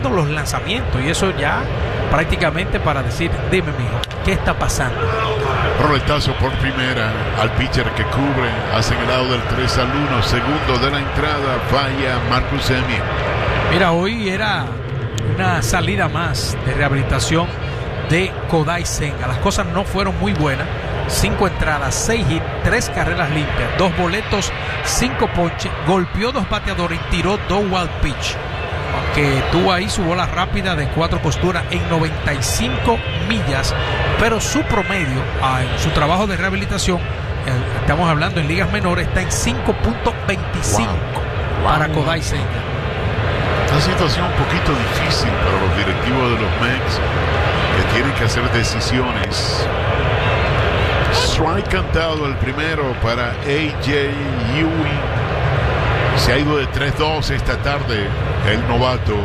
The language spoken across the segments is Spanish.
fallando los lanzamientos, y eso ya prácticamente para decir, dime mijo, ¿qué está pasando? Roletazo por primera al pitcher que cubre, hacen el lado del 3-1, segundo de la entrada, falla Marcus Semien. Mira, hoy era una salida más de rehabilitación de Kodai Senga. Las cosas no fueron muy buenas. 5 entradas, 6 hits, 3 carreras limpias, 2 boletos, 5 ponches, golpeó 2 bateadores y tiró 2 wild pitch. Aunque tuvo ahí su bola rápida de 4 costuras en 95 millas, pero su promedio en su trabajo de rehabilitación, estamos hablando en ligas menores, está en 5.25 para Kodai Senga. Una situación un poquito difícil para los directivos de los Mets, que tienen que hacer decisiones. Strike cantado el primero para A.J. Ewing. Se ha ido de 3-2 esta tarde el novato.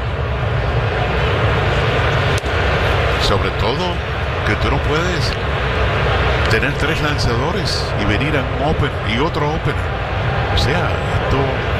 Sobre todo que tú no puedes tener 3 lanzadores y venir a un opener y otro opener. O sea, esto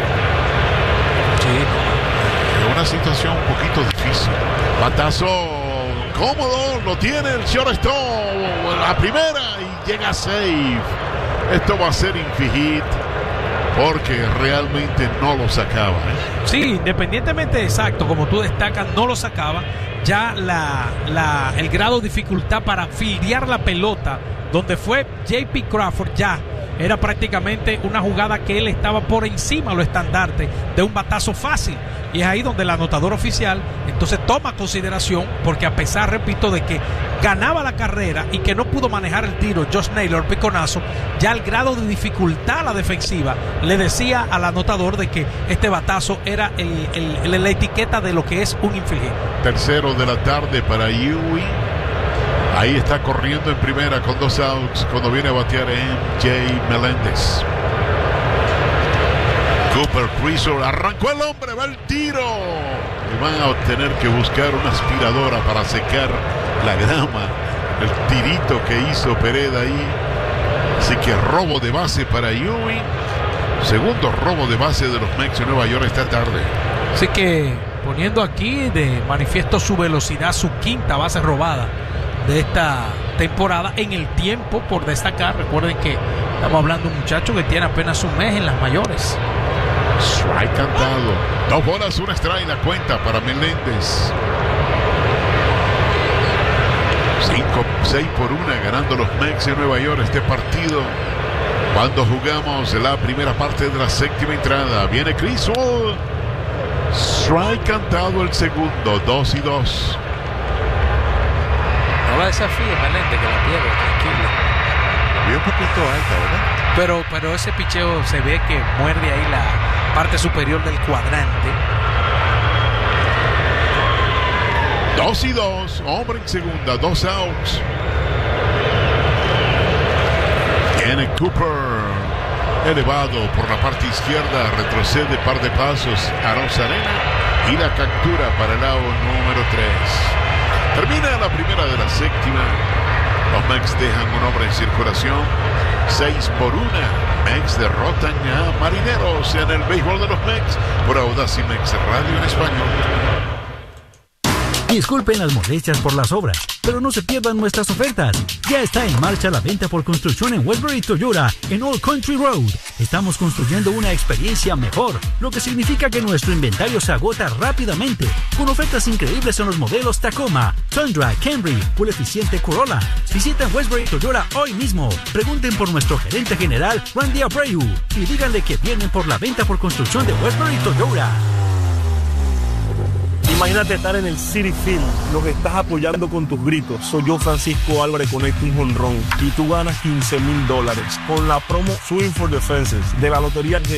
es una situación un poquito difícil. Batazo cómodo, lo tiene el shortstop, la primera, y llega safe. Esto va a ser infligit porque realmente no lo sacaba, ¿eh? Sí, independientemente, exacto, como tú destacas, no lo sacaba. Ya el grado de dificultad para fildear la pelota, donde fue J.P. Crawford, ya era prácticamente una jugada que él estaba por encima de los estandartes de un batazo fácil. Y es ahí donde el anotador oficial entonces toma consideración, porque a pesar, repito, de que ganaba la carrera y que no pudo manejar el tiro Josh Naylor, piconazo, ya el grado de dificultad a la defensiva le decía al anotador de que este batazo era la etiqueta de lo que es un infligir. Tercero de la tarde para Ewing. Ahí está corriendo en primera con 2 outs cuando viene a batear M.J. Melendez. Cooper Crisor arrancó el hombre, va el tiro. Y van a tener que buscar una aspiradora para secar la grama. El tirito que hizo Pereda ahí. Así que robo de base para Ewing. Segundo robo de base de los Mets de Nueva York esta tarde. Así que poniendo aquí de manifiesto su velocidad, su quinta base robada de esta temporada en el tiempo por destacar. Recuerden que estamos hablando de un muchacho que tiene apenas un mes en las mayores. Strike cantado, 2 bolas, 1 strike la cuenta para Meléndez. 6-1 ganando los Mets de Nueva York este partido. Cuando jugamos la primera parte de la séptima entrada, viene Chris Wall. Strike cantado el segundo, 2-2. No la desafíe, Meléndez, que la pierde, tranquilo. Bien un poquito alta, ¿verdad? Pero ese picheo se ve que muerde ahí la parte superior del cuadrante. 2-2, hombre en segunda, 2 outs. Kenneth Cooper, elevado por la parte izquierda, retrocede par de pasos a Rosarena y la captura para el out número 3. Termina la primera de la séptima. Los Mets dejan un hombre en circulación. 6-1. Mets derrotan a Marineros en el béisbol de los Mets por Audacy Mets Radio en español. Disculpen las molestias por las obras, pero no se pierdan nuestras ofertas. Ya está en marcha la venta por construcción en Westbury Toyota en Old Country Road. Estamos construyendo una experiencia mejor, lo que significa que nuestro inventario se agota rápidamente, con ofertas increíbles en los modelos Tacoma, Tundra, Camry o el eficiente Corolla. Visiten Westbury Toyota hoy mismo. Pregunten por nuestro gerente general, Randy Abreu, y díganle que vienen por la venta por construcción de Westbury Toyota. Imagínate estar en el Citi Field, lo que estás apoyando con tus gritos. Soy yo, Francisco Álvarez, conecto un jonrón y tú ganas $15,000 con la promo Swing for the Fences de la Lotería